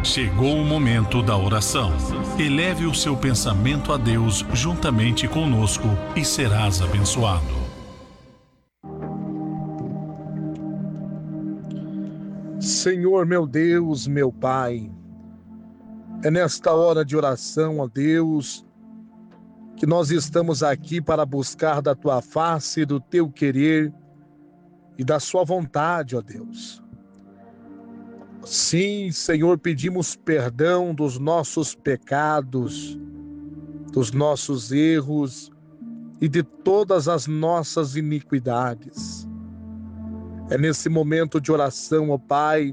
Chegou o momento da oração. Eleve o seu pensamento a Deus juntamente conosco e serás abençoado. Senhor, meu Deus, meu Pai, é nesta hora de oração, ó Deus, que nós estamos aqui para buscar da Tua face, do Teu querer e da Sua vontade, ó Deus. Sim, Senhor, pedimos perdão dos nossos pecados, dos nossos erros e de todas as nossas iniquidades. É nesse momento de oração, ó Pai,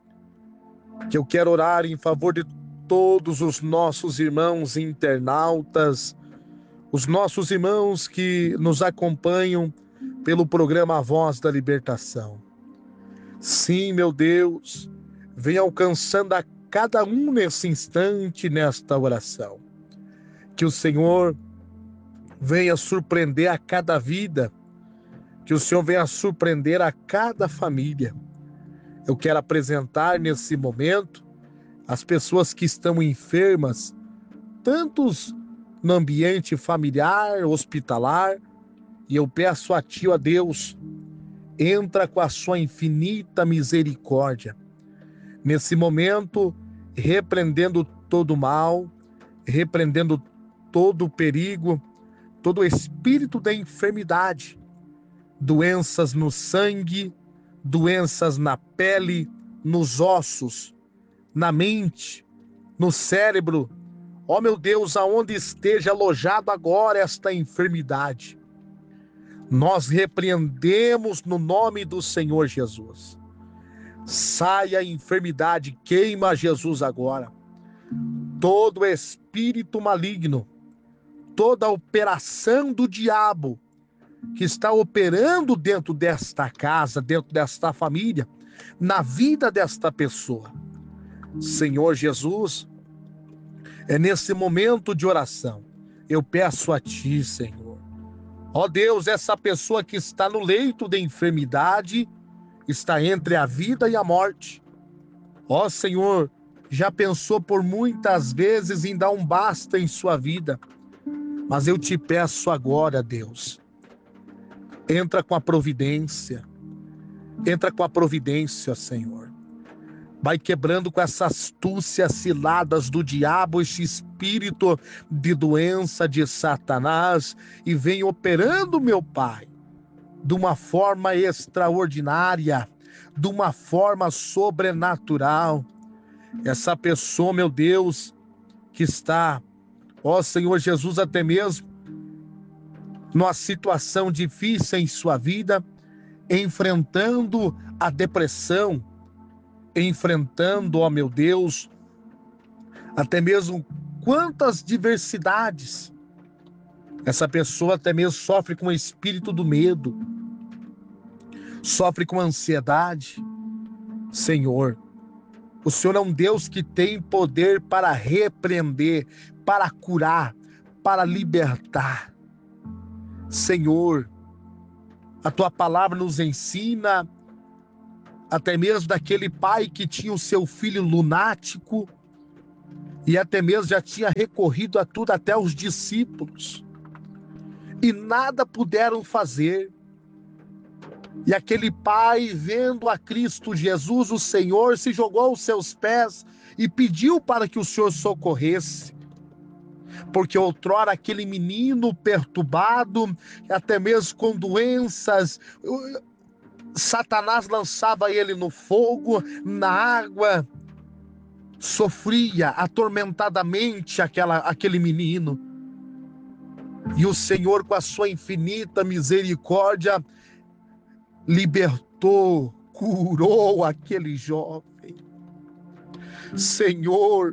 que eu quero orar em favor de todos os nossos irmãos internautas, os nossos irmãos que nos acompanham pelo programa A Voz da Libertação. Sim, meu Deus, vem alcançando a cada um nesse instante, nesta oração. Que o Senhor venha surpreender a cada vida, que o Senhor venha surpreender a cada família. Eu quero apresentar nesse momento as pessoas que estão enfermas, tantos no ambiente familiar, hospitalar, e eu peço a Ti, ó Deus, entra com a Sua infinita misericórdia. Nesse momento, repreendendo todo o mal, repreendendo todo o perigo, todo o espírito da enfermidade, doenças no sangue, doenças na pele, nos ossos, na mente, no cérebro. Ó meu Deus, aonde esteja alojado agora esta enfermidade, nós repreendemos no nome do Senhor Jesus. Saia a enfermidade, queima Jesus agora. Todo espírito maligno, toda operação do diabo que está operando dentro desta casa, dentro desta família, na vida desta pessoa. Senhor Jesus, é nesse momento de oração, eu peço a Ti, Senhor. Ó Deus, essa pessoa que está no leito de enfermidade, está entre a vida e a morte. Ó Senhor, já pensou por muitas vezes em dar um basta em sua vida, mas eu te peço agora, Deus, entra com a providência, Senhor. Vai quebrando com essas astúcias ciladas do diabo, este espírito de doença de Satanás, e vem operando, meu Pai, de uma forma extraordinária, de uma forma sobrenatural. Essa pessoa, meu Deus, que está, ó Senhor Jesus, até mesmo numa situação difícil em sua vida, enfrentando a depressão, enfrentando, ó meu Deus, até mesmo quantas diversidades. Essa pessoa até mesmo sofre com o espírito do medo, sofre com ansiedade. Senhor, o Senhor é um Deus que tem poder para repreender, para curar, para libertar. Senhor, a Tua palavra nos ensina até mesmo daquele pai que tinha o seu filho lunático e até mesmo já tinha recorrido a tudo, até os discípulos, e nada puderam fazer. E aquele pai, vendo a Cristo Jesus, o Senhor, se jogou aos seus pés e pediu para que o Senhor socorresse. Porque outrora aquele menino perturbado, até mesmo com doenças, Satanás lançava ele no fogo, na água, sofria atormentadamente aquele menino. E o Senhor, com a sua infinita misericórdia, libertou, curou aquele jovem. Senhor,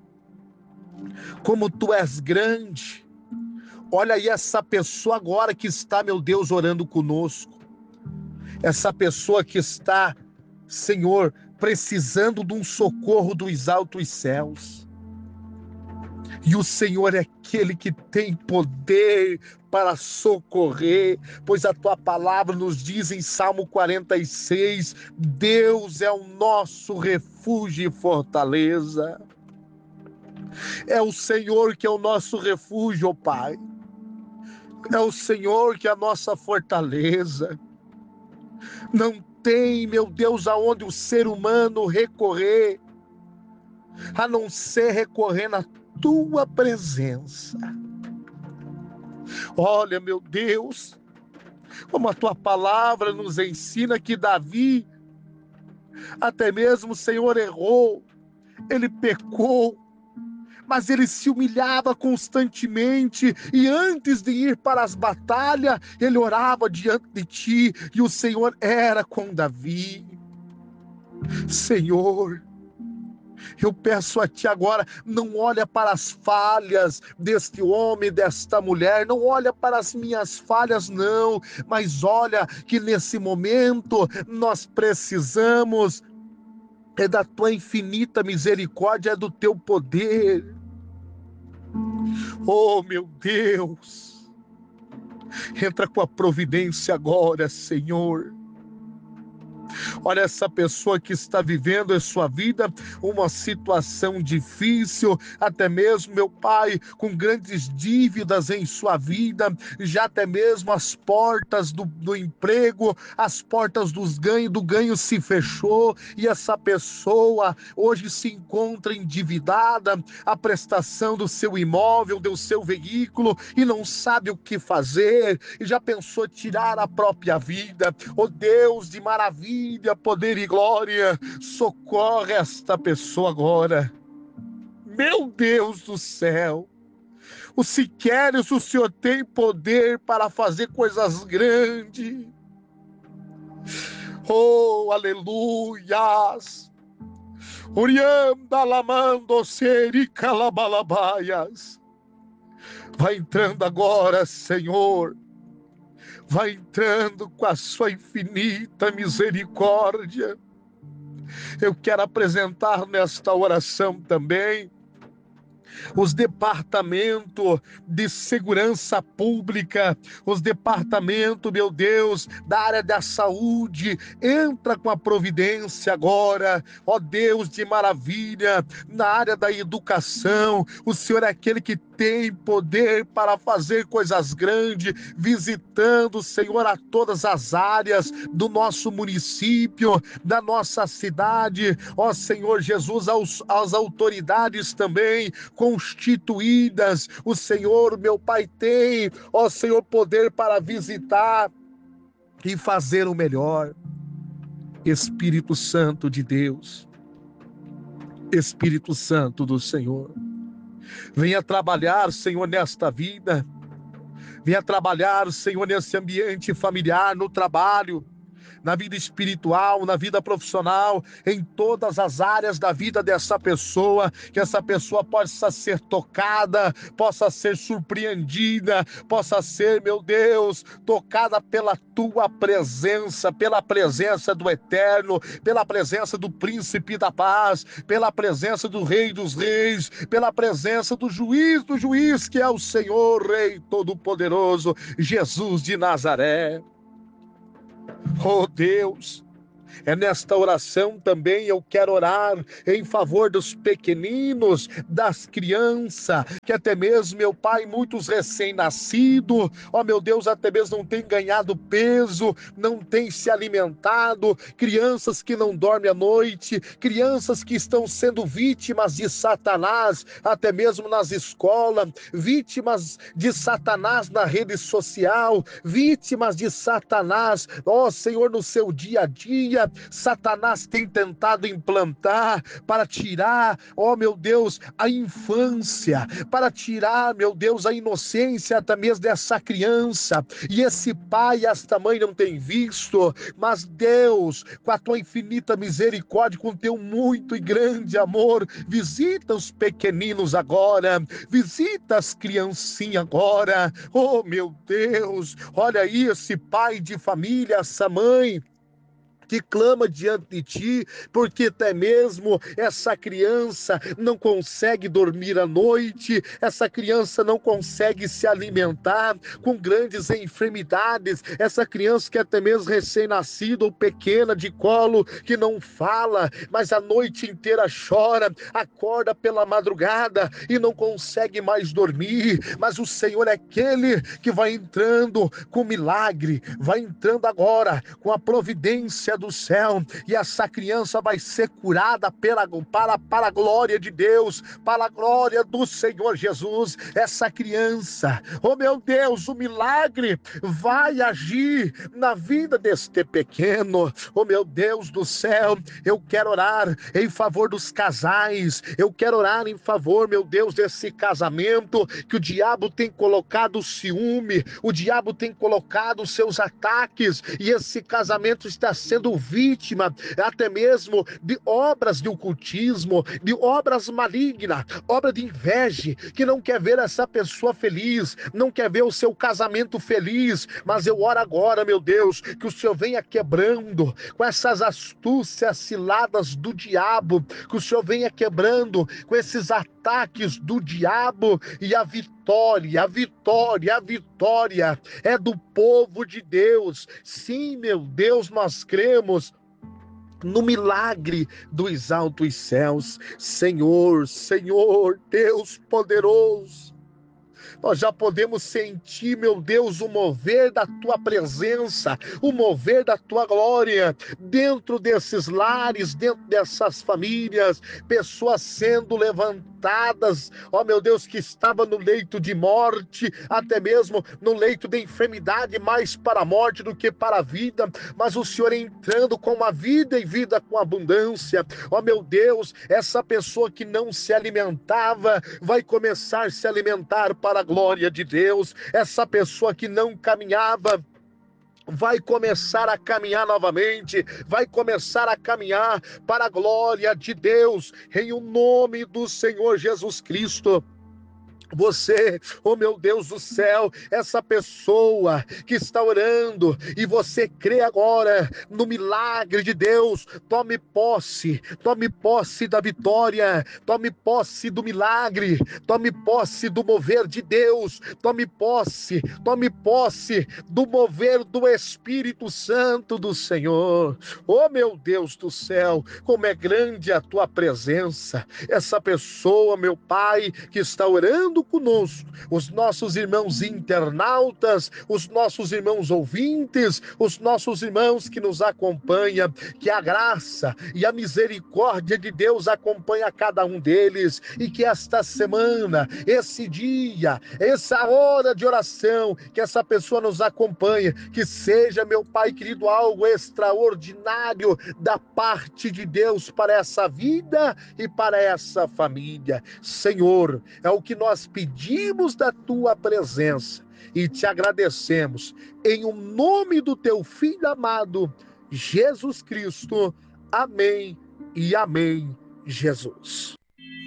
como Tu és grande. Olha aí essa pessoa agora que está, meu Deus, orando conosco. Essa pessoa que está, Senhor, precisando de um socorro dos altos céus. E o Senhor é aquele que tem poder para socorrer, pois a tua palavra nos diz em Salmo 46, Deus é o nosso refúgio e fortaleza. É o Senhor que é o nosso refúgio, ó Pai. É o Senhor que é a nossa fortaleza. Não tem, meu Deus, aonde o ser humano recorrer, a não ser recorrer na tua presença. Olha, meu Deus, como a tua palavra nos ensina que Davi, até mesmo o Senhor errou, ele pecou, mas ele se humilhava constantemente e antes de ir para as batalhas, ele orava diante de ti e o Senhor era com Davi. Senhor, eu peço a ti agora, não olha para as falhas deste homem, desta mulher, não olha para as minhas falhas não, mas olha que nesse momento nós precisamos da tua infinita misericórdia, do teu poder. Oh, meu Deus, entra com a providência agora, Senhor. Olha essa pessoa que está vivendo em sua vida uma situação difícil, até mesmo, meu Pai, com grandes dívidas em sua vida, já até mesmo as portas do emprego, as portas do ganho se fechou e essa pessoa hoje se encontra endividada, a prestação do seu imóvel, do seu veículo e não sabe o que fazer e já pensou tirar a própria vida. Oh Deus de maravilha, poder e glória, socorre esta pessoa agora. Meu Deus do céu, se queres, o Senhor tem poder para fazer coisas grandes. Oh, aleluias. Urianda lamando serica labalabaias. Vai entrando agora, Senhor. Vai entrando com a sua infinita misericórdia. Eu quero apresentar nesta oração também os departamentos de segurança pública, os departamentos, meu Deus, da área da saúde, entra com a providência agora, ó Deus de maravilha, na área da educação, o Senhor é aquele que tem poder para fazer coisas grandes, visitando, Senhor, a todas as áreas do nosso município, da nossa cidade, ó Senhor Jesus, às autoridades também, constituídas, o Senhor, meu Pai, tem, ó Senhor, poder para visitar e fazer o melhor. Espírito Santo de Deus, Espírito Santo do Senhor, venha trabalhar, Senhor, nesta vida, venha trabalhar, Senhor, nesse ambiente familiar, no trabalho, na vida espiritual, na vida profissional, em todas as áreas da vida dessa pessoa, que essa pessoa possa ser tocada, possa ser surpreendida, possa ser, meu Deus, tocada pela tua presença, pela presença do Eterno, pela presença do Príncipe da Paz, pela presença do Rei dos Reis, pela presença do Juiz, que é o Senhor, Rei Todo-Poderoso, Jesus de Nazaré. Oh Deus, é nesta oração também eu quero orar em favor dos pequeninos, das crianças, que até mesmo, meu Pai, muitos recém-nascidos, ó meu Deus, até mesmo não tem ganhado peso, não tem se alimentado, crianças que não dormem à noite, crianças que estão sendo vítimas de Satanás, até mesmo nas escolas, vítimas de Satanás na rede social, vítimas de Satanás, ó Senhor, no seu dia a dia, Satanás tem tentado implantar para tirar, ó meu Deus, a infância, para tirar, meu Deus, a inocência até mesmo dessa criança, e esse pai e esta mãe não tem visto, mas Deus, com a tua infinita misericórdia, com o teu muito e grande amor, visita os pequeninos agora, visita as criancinhas agora, oh meu Deus, olha aí esse pai de família, essa mãe, que clama diante de ti, porque até mesmo essa criança não consegue dormir à noite, essa criança não consegue se alimentar, com grandes enfermidades, essa criança que é até mesmo recém-nascida ou pequena de colo, que não fala, mas a noite inteira chora, acorda pela madrugada e não consegue mais dormir, mas o Senhor é aquele que vai entrando com milagre, vai entrando agora com a providência do céu, e essa criança vai ser curada para a glória de Deus, para a glória do Senhor Jesus. Essa criança, oh meu Deus, o milagre vai agir na vida deste pequeno. Oh meu Deus do céu, eu quero orar em favor dos casais, eu quero orar em favor, meu Deus, desse casamento que o diabo tem colocado ciúme, o diabo tem colocado os seus ataques, e esse casamento está sendo vítima até mesmo de obras de ocultismo, de obras malignas, obra de inveja, que não quer ver essa pessoa feliz, não quer ver o seu casamento feliz. Mas eu oro agora, meu Deus, que o Senhor venha quebrando com essas astúcias ciladas do diabo, que o Senhor venha quebrando com esses ataques do diabo, e a vitória é do povo de Deus. Sim, meu Deus, nós cremos no milagre dos altos céus. Senhor, Deus poderoso, nós já podemos sentir, meu Deus, o mover da tua presença, o mover da tua glória, dentro desses lares, dentro dessas famílias, pessoas sendo levantadas, ó meu Deus, que estava no leito de morte, até mesmo no leito de enfermidade, mais para a morte do que para a vida, mas o Senhor entrando com a vida e vida com abundância. Ó meu Deus, essa pessoa que não se alimentava, vai começar a se alimentar para a glória de Deus. Essa pessoa que não caminhava, vai começar a caminhar novamente, vai começar a caminhar para a glória de Deus, em o nome do Senhor Jesus Cristo. Você, oh meu Deus do céu, essa pessoa que está orando e você crê agora no milagre de Deus, tome posse da vitória, tome posse do milagre, tome posse do mover de Deus, tome posse do mover do Espírito Santo do Senhor. Oh meu Deus do céu, como é grande a tua presença. Essa pessoa, meu Pai, que está orando conosco, os nossos irmãos internautas, os nossos irmãos ouvintes, os nossos irmãos que nos acompanham, que a graça e a misericórdia de Deus acompanhe a cada um deles, e que esta semana, esse dia, essa hora de oração, que essa pessoa nos acompanhe, que seja, meu Pai querido, algo extraordinário da parte de Deus para essa vida e para essa família. Senhor, é o que nós pedimos da tua presença e te agradecemos em o nome do teu Filho amado, Jesus Cristo. Amém e amém, Jesus.